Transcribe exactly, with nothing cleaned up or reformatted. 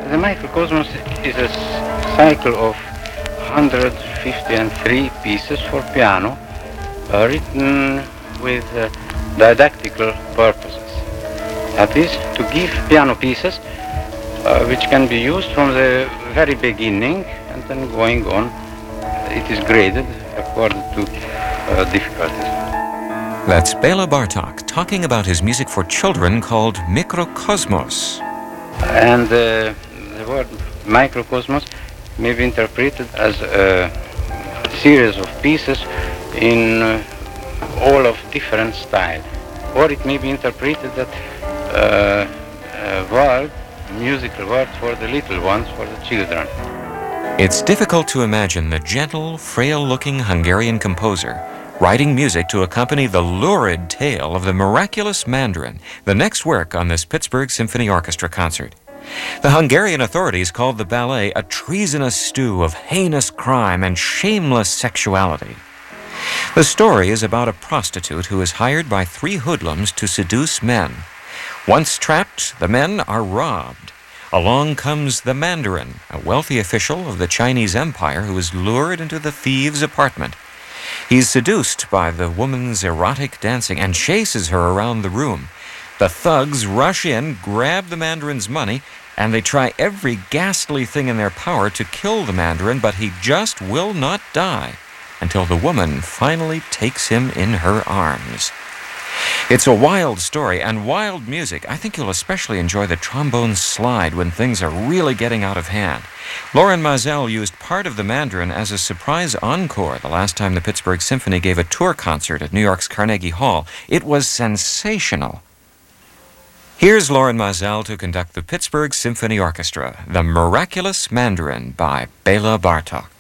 The microcosmos is a cycle of one hundred fifty-three pieces for piano, uh, written with uh, didactical purposes. That is, to give piano pieces uh, which can be used from the very beginning and then going on. It is graded according to uh, difficulties. That's Bela Bartok talking about his music for children called Mikrokosmos. And uh, the word microcosmos may be interpreted as a series of pieces in uh, all of different style. Or it may be interpreted that uh, a word, musical word for the little ones, for the children. It's difficult to imagine the gentle, frail-looking Hungarian composer writing music to accompany the lurid tale of the miraculous Mandarin, the next work on this Pittsburgh Symphony Orchestra concert. The Hungarian authorities called the ballet a treasonous stew of heinous crime and shameless sexuality. The story is about a prostitute who is hired by three hoodlums to seduce men. Once trapped, the men are robbed. Along comes the Mandarin, a wealthy official of the Chinese Empire who is lured into the thieves' apartment. He's seduced by the woman's erotic dancing and chases her around the room. The thugs rush in, grab the Mandarin's money, and they try every ghastly thing in their power to kill the Mandarin, but he just will not die until the woman finally takes him in her arms. It's a wild story and wild music. I think you'll especially enjoy the trombone slide when things are really getting out of hand. Loren Maazel used part of the Mandarin as a surprise encore the last time the Pittsburgh Symphony gave a tour concert at New York's Carnegie Hall. It was sensational. Here's Loren Maazel to conduct the Pittsburgh Symphony Orchestra, The Miraculous Mandarin by Bela Bartok.